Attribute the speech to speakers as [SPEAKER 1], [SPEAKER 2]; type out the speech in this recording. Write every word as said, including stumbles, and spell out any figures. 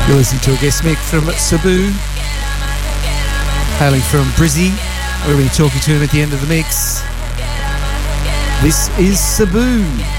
[SPEAKER 1] You're listening to a guest mix from Sabu, hailing from Brizzy. We're going to be talking to him at the end of the mix. This is Sabu.